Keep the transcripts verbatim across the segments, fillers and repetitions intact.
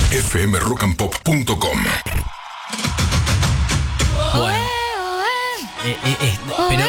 F M rock and pop punto com. Bueno. Eh, eh, eh, pero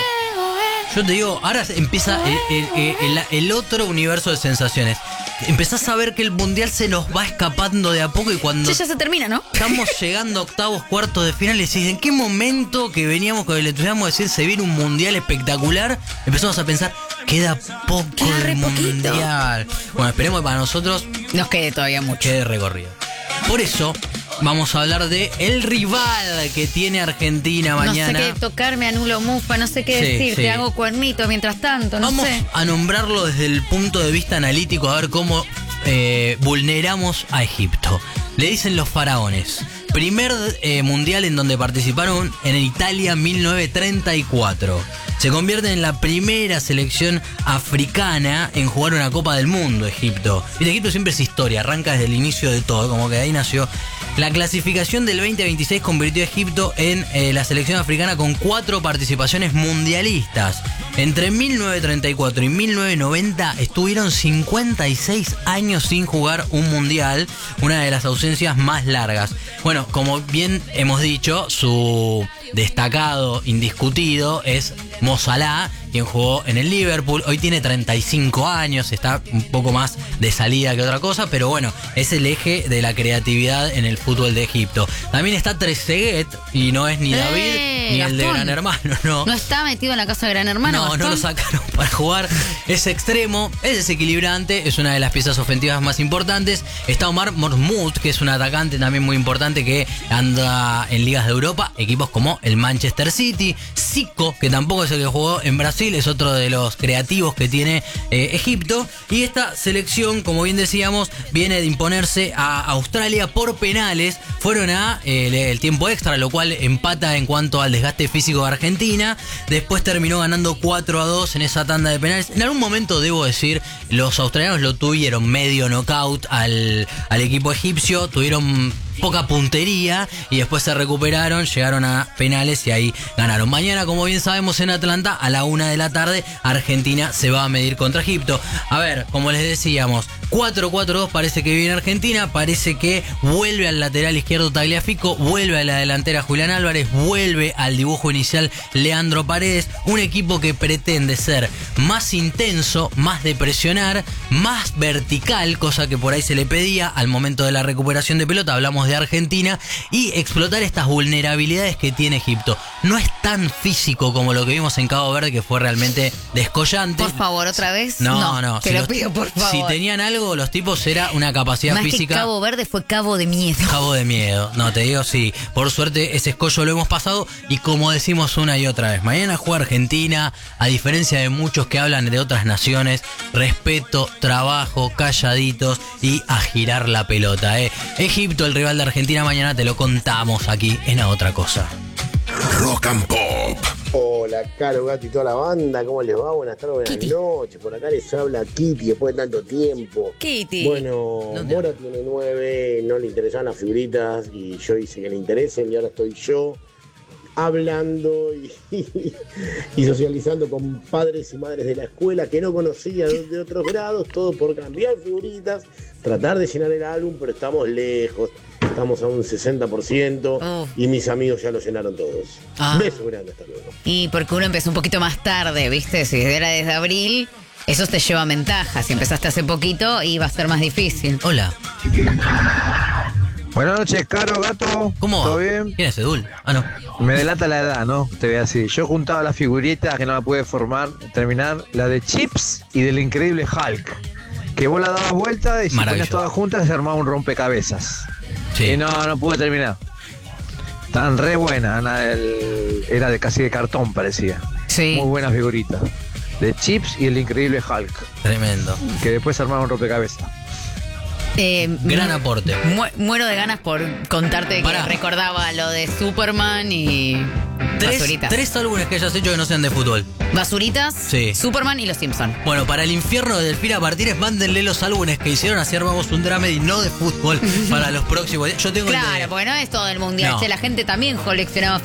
yo te digo, ahora empieza el, el, el, el otro universo de sensaciones. Empezás a ver que el mundial se nos va escapando de a poco y cuando... Sí, ya se termina, ¿no? Estamos llegando a octavos, cuartos de final y decís, ¿en qué momento que veníamos con el entusiasmo de decir se viene un mundial espectacular? Empezamos a pensar, queda poco Queda re el poquito. mundial. Bueno, esperemos que para nosotros Nos quede todavía mucho. quede recorrido. Por eso vamos a hablar de el rival que tiene Argentina mañana. No sé qué tocar, me anulo mufa, no sé qué Sí, decir, sí. te hago cuernito mientras tanto, no Vamos sé. a nombrarlo desde el punto de vista analítico, a ver cómo eh, vulneramos a Egipto. Le dicen los faraones. Primer eh, mundial en donde participaron en Italia mil novecientos treinta y cuatro. Se convierte en la primera selección africana en jugar una Copa del Mundo, Egipto. Y Egipto siempre es historia, arranca desde el inicio de todo, como que ahí nació. La clasificación del veinte veintiséis convirtió a Egipto en eh, la selección africana con cuatro participaciones mundialistas. Entre mil novecientos treinta y cuatro y mil novecientos noventa estuvieron cincuenta y seis años sin jugar un mundial, una de las ausencias más largas. Bueno, como bien hemos dicho, su destacado, indiscutido, es Mo Salah, quien jugó en el Liverpool. Hoy tiene treinta y cinco años, está un poco más de salida que otra cosa, pero bueno, es el eje de la creatividad en el fútbol de Egipto. También está Trezeguet, y no es ni David Eh, ni el de Gastón. Gran Hermano, no. ¿No está metido en la casa de Gran Hermano? No, no Gastón? lo sacaron para jugar. Es extremo, es desequilibrante, es una de las piezas ofensivas más importantes. Está Omar Mormut, que es un atacante también muy importante que anda en ligas de Europa, equipos como el Manchester City. Zico, que tampoco es el que jugó en Brasil, es otro de los creativos que tiene eh, Egipto. Y esta selección, como bien decíamos, viene de imponerse a Australia por penales. Fueron a eh, el tiempo extra, lo cual empata en cuanto al desgaste físico de Argentina. Después terminó ganando cuatro a dos en esa tanda de penales. En algún momento, debo decir, los australianos lo tuvieron medio knockout al, al equipo egipcio. Tuvieron poca puntería y después se recuperaron, llegaron a penales y ahí ganaron. Mañana, como bien sabemos, en Atlanta a la una de la tarde Argentina se va a medir contra Egipto. A ver, como les decíamos, cuatro cuatro dos parece que viene Argentina, parece que vuelve al lateral izquierdo Tagliafico, vuelve a la delantera Julián Álvarez, vuelve al dibujo inicial Leandro Paredes, un equipo que pretende ser más intenso, más de presionar, más vertical, cosa que por ahí se le pedía al momento de la recuperación de pelota. Hablamos de Argentina, y explotar estas vulnerabilidades que tiene Egipto. No es tan físico como lo que vimos en Cabo Verde, que fue realmente descollante. Por favor, ¿otra vez? No, no. Te si lo los- pido, por favor. Si tenían algo, los tipos, era una capacidad Más física. que Cabo Verde fue Cabo de Miedo. Cabo de miedo. No, te digo, sí. Por suerte, ese escollo lo hemos pasado. Y como decimos una y otra vez, mañana juega Argentina. A diferencia de muchos que hablan de otras naciones, respeto, trabajo, calladitos y a girar la pelota, ¿eh? Egipto, el rival de Argentina, mañana te lo contamos aquí en A Otra Cosa. Rock and Pop. Hola, Caro, Gato y toda la banda, ¿cómo les va? Buenas tardes, buenas Kitty. noches. Por acá les habla Kitty después de tanto tiempo. Kitty. Bueno, ¿Dónde? Mora tiene nueve, no le interesaban las figuritas y yo hice que le interesen y ahora estoy yo hablando y, y socializando con padres y madres de la escuela que no conocía de, de otros grados, todo por cambiar figuritas, tratar de llenar el álbum, pero estamos lejos. Estamos a un sesenta por ciento Uf. y mis amigos ya lo llenaron todos. Ah. Beso grande, hasta luego. Y porque uno empezó un poquito más tarde, ¿viste? Si era desde abril, eso te lleva ventaja. Si empezaste hace poquito, iba a ser más difícil. Hola. Buenas noches, Caro, Gato. ¿Cómo va? ¿Todo bien? ¿Quién es Edul? Ah, no. Me delata la edad, ¿no? Te voy a decir. Yo juntaba las figuritas que no la pude formar, terminar, la de Chips y del increíble Hulk. Que vos la dabas vuelta y si ponías Maravilloso. todas juntas se armaba un rompecabezas. Sí. Y no, no pude terminar. Estaban re buenas. Ana, el- Era de casi de cartón, parecía. Sí. Muy buenas figuritas. De Chips y el increíble Hulk. Tremendo. Que después se armaba un rompecabezas. Eh, Gran mu- aporte. mu- muero de ganas por contarte Pará. que recordaba lo de Superman y Tres, Basuritas. tres álbumes que hayas hecho que no sean de fútbol. Basuritas, Sí. Superman y Los Simpson. Bueno, para el infierno de Delfina Martínez, mándenle los álbumes que hicieron, así armamos un dramedy no de fútbol para los próximos días. Yo tengo el Claro, de... porque no es todo el mundial. No. che, La gente también coleccionaba